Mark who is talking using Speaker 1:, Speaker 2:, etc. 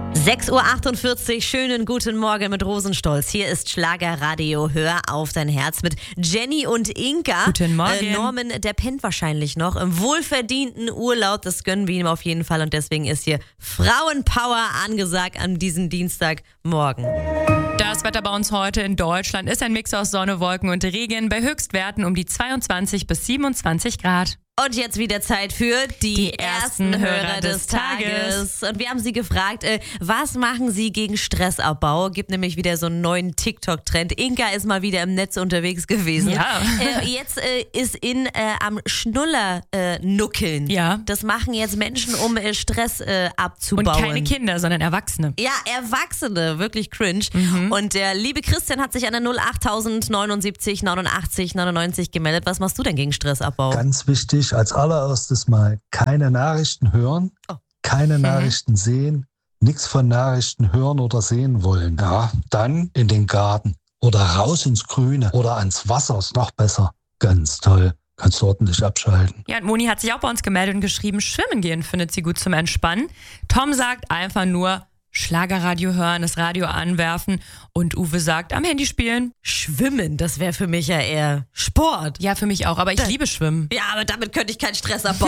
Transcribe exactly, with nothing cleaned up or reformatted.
Speaker 1: sechs Uhr achtundvierzig, schönen guten Morgen mit Rosenstolz. Hier ist Schlagerradio, hör auf dein Herz mit Jenny und Inka.
Speaker 2: Guten Morgen.
Speaker 1: Äh, Norman, der pennt wahrscheinlich noch im wohlverdienten Urlaub, das gönnen wir ihm auf jeden Fall und deswegen ist hier Frauenpower angesagt an diesem Dienstagmorgen.
Speaker 2: Das Wetter bei uns heute in Deutschland ist ein Mix aus Sonne, Wolken und Regen bei Höchstwerten um die zweiundzwanzig bis siebenundzwanzig Grad.
Speaker 1: Und jetzt wieder Zeit für die,
Speaker 2: Die ersten Hörer des Tages.
Speaker 1: Und wir haben sie gefragt, äh, was machen sie gegen Stressabbau? Gibt nämlich wieder so einen neuen TikTok-Trend. Inka ist mal wieder im Netz unterwegs gewesen.
Speaker 2: Ja.
Speaker 1: Äh, jetzt äh, ist in äh, am Schnuller äh, nuckeln.
Speaker 2: Ja.
Speaker 1: Das machen jetzt Menschen, um äh, Stress äh, abzubauen.
Speaker 2: Und keine Kinder, sondern Erwachsene.
Speaker 1: Ja, Erwachsene, wirklich cringe.
Speaker 2: Mhm.
Speaker 1: Und der liebe Christian hat sich an der null acht neunundsiebzig neunundachtzig neunundneunzig gemeldet. Was machst du denn gegen Stressabbau?
Speaker 3: Ganz wichtig, als allererstes mal keine Nachrichten hören,
Speaker 1: Oh.
Speaker 3: keine
Speaker 2: Mhm.
Speaker 3: Nachrichten sehen, nichts von Nachrichten hören oder sehen wollen. Ja, dann in den Garten oder raus ins Grüne oder ans Wasser, ist noch besser. Ganz toll, kannst du ordentlich abschalten.
Speaker 2: Ja, und Moni hat sich auch bei uns gemeldet und geschrieben, schwimmen gehen findet sie gut zum Entspannen. Tom sagt einfach nur Schlagerradio hören, das Radio anwerfen und Uwe sagt am Handy spielen.
Speaker 1: Schwimmen, das wäre für mich ja eher Sport.
Speaker 2: Ja, für mich auch, aber ich
Speaker 1: Das-
Speaker 2: liebe Schwimmen.
Speaker 1: Ja, aber damit könnte ich keinen Stress abbauen.